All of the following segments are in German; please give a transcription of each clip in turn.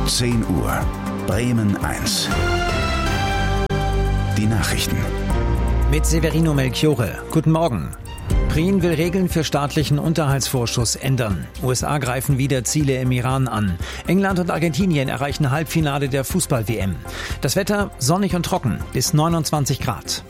10 Uhr. Bremen 1. Die Nachrichten. Mit Severino Melchiorre. Guten Morgen. Prien will Regeln für staatlichen Unterhaltsvorschuss ändern. USA greifen wieder Ziele im Iran an. England und Argentinien erreichen Halbfinale der Fußball-WM. Das Wetter sonnig und trocken bis 29 Grad.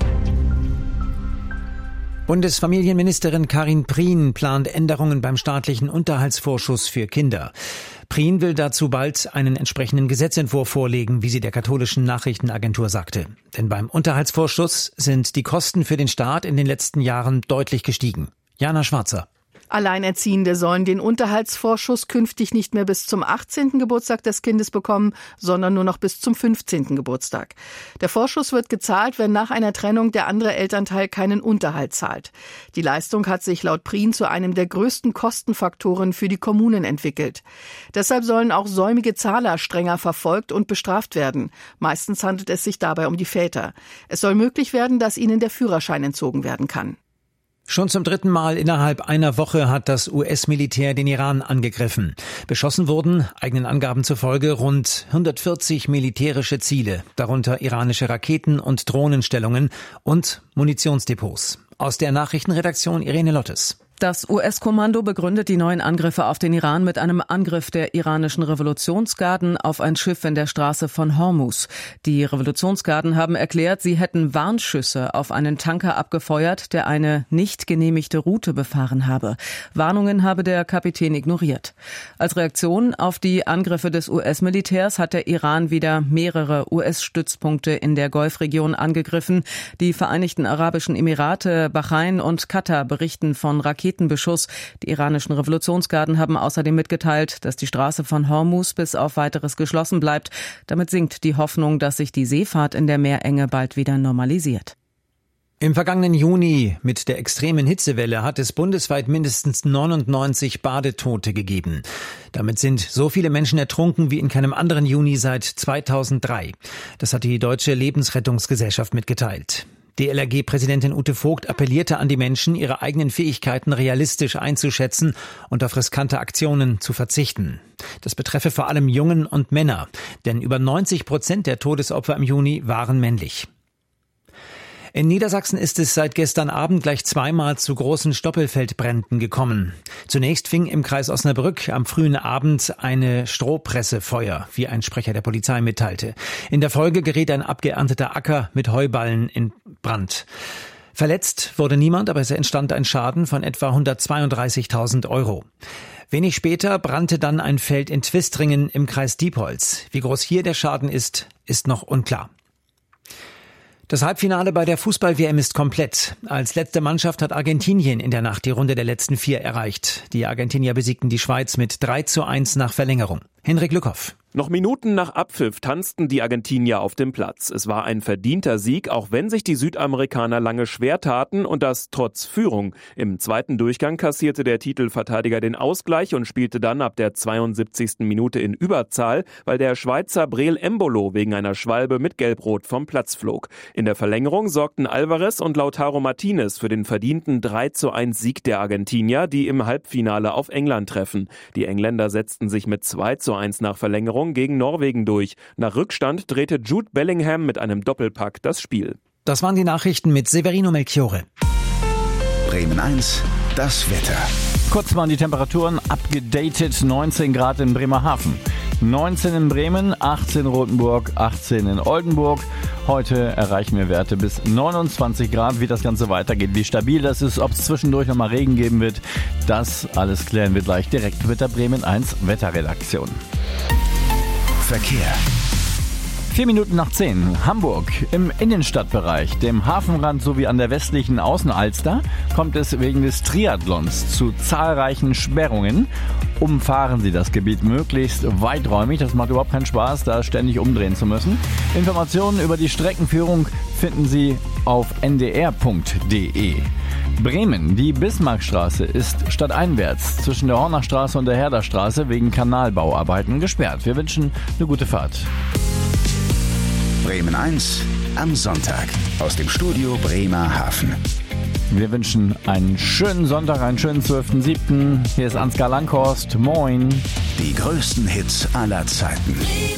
Bundesfamilienministerin Karin Prien plant Änderungen beim staatlichen Unterhaltsvorschuss für Kinder. Prien will dazu bald einen entsprechenden Gesetzentwurf vorlegen, wie sie der katholischen Nachrichtenagentur sagte. Denn beim Unterhaltsvorschuss sind die Kosten für den Staat in den letzten Jahren deutlich gestiegen. Jana Schwarzer. Alleinerziehende sollen den Unterhaltsvorschuss künftig nicht mehr bis zum 18. Geburtstag des Kindes bekommen, sondern nur noch bis zum 15. Geburtstag. Der Vorschuss wird gezahlt, wenn nach einer Trennung der andere Elternteil keinen Unterhalt zahlt. Die Leistung hat sich laut Prien zu einem der größten Kostenfaktoren für die Kommunen entwickelt. Deshalb sollen auch säumige Zahler strenger verfolgt und bestraft werden. Meistens handelt es sich dabei um die Väter. Es soll möglich werden, dass ihnen der Führerschein entzogen werden kann. Schon zum 3. Mal innerhalb einer Woche hat das US-Militär den Iran angegriffen. Beschossen wurden, eigenen Angaben zufolge, rund 140 militärische Ziele, darunter iranische Raketen- und Drohnenstellungen und Munitionsdepots. Aus der Nachrichtenredaktion Irene Lottes. Das US-Kommando begründet die neuen Angriffe auf den Iran mit einem Angriff der iranischen Revolutionsgarden auf ein Schiff in der Straße von Hormuz. Die Revolutionsgarden haben erklärt, sie hätten Warnschüsse auf einen Tanker abgefeuert, der eine nicht genehmigte Route befahren habe. Warnungen habe der Kapitän ignoriert. Als Reaktion auf die Angriffe des US-Militärs hat der Iran wieder mehrere US-Stützpunkte in der Golfregion angegriffen. Die Vereinigten Arabischen Emirate, Bahrain und Katar berichten von Raketenbeschuss. Die iranischen Revolutionsgarden haben außerdem mitgeteilt, dass die Straße von Hormuz bis auf Weiteres geschlossen bleibt. Damit sinkt die Hoffnung, dass sich die Seefahrt in der Meerenge bald wieder normalisiert. Im vergangenen Juni mit der extremen Hitzewelle hat es bundesweit mindestens 99 Badetote gegeben. Damit sind so viele Menschen ertrunken wie in keinem anderen Juni seit 2003. Das hat die Deutsche Lebensrettungsgesellschaft mitgeteilt. DLRG-Präsidentin Ute Vogt appellierte an die Menschen, ihre eigenen Fähigkeiten realistisch einzuschätzen und auf riskante Aktionen zu verzichten. Das betreffe vor allem Jungen und Männer, denn über 90% der Todesopfer im Juni waren männlich. In Niedersachsen ist es seit gestern Abend gleich zweimal zu großen Stoppelfeldbränden gekommen. Zunächst fing im Kreis Osnabrück am frühen Abend eine Strohpresse Feuer, wie ein Sprecher der Polizei mitteilte. In der Folge geriet ein abgeernteter Acker mit Heuballen in Brand. Verletzt wurde niemand, aber es entstand ein Schaden von etwa 132.000 €. Wenig später brannte dann ein Feld in Twistringen im Kreis Diepholz. Wie groß hier der Schaden ist, ist noch unklar. Das Halbfinale bei der Fußball-WM ist komplett. Als letzte Mannschaft hat Argentinien in der Nacht die Runde der letzten 4 erreicht. Die Argentinier besiegten die Schweiz mit 3:1 nach Verlängerung. Henrik Lückhoff. Noch Minuten nach Abpfiff tanzten die Argentinier auf dem Platz. Es war ein verdienter Sieg, auch wenn sich die Südamerikaner lange schwer taten und das trotz Führung. Im zweiten Durchgang kassierte der Titelverteidiger den Ausgleich und spielte dann ab der 72. Minute in Überzahl, weil der Schweizer Breel Embolo wegen einer Schwalbe mit Gelb-Rot vom Platz flog. In der Verlängerung sorgten Alvarez und Lautaro Martinez für den verdienten 3:1 Sieg der Argentinier, die im Halbfinale auf England treffen. Die Engländer setzten sich mit 2:1 nach Verlängerung gegen Norwegen durch. Nach Rückstand drehte Jude Bellingham mit einem Doppelpack das Spiel. Das waren die Nachrichten mit Severino Melchiorre. Bremen 1, das Wetter. Kurz waren die Temperaturen abgedatet. 19 Grad in Bremerhaven, 19 in Bremen, 18 in Rothenburg, 18 in Oldenburg. Heute erreichen wir Werte bis 29 Grad. Wie das Ganze weitergeht, wie stabil das ist, ob es zwischendurch nochmal Regen geben wird, das alles klären wir gleich direkt mit der Bremen 1 Wetterredaktion. Verkehr. 4 Minuten nach 10. Hamburg. Im Innenstadtbereich, dem Hafenrand sowie an der westlichen Außenalster kommt es wegen des Triathlons zu zahlreichen Sperrungen. Umfahren Sie das Gebiet möglichst weiträumig. Das macht überhaupt keinen Spaß, da ständig umdrehen zu müssen. Informationen über die Streckenführung finden Sie auf ndr.de. Bremen. Die Bismarckstraße ist stadteinwärts zwischen der Hornachstraße und der Herderstraße wegen Kanalbauarbeiten gesperrt. Wir wünschen eine gute Fahrt. Bremen 1 am Sonntag aus dem Studio Bremerhaven. Wir wünschen einen schönen Sonntag, einen schönen 12.07. Hier ist Ansgar Langhorst. Moin. Die größten Hits aller Zeiten.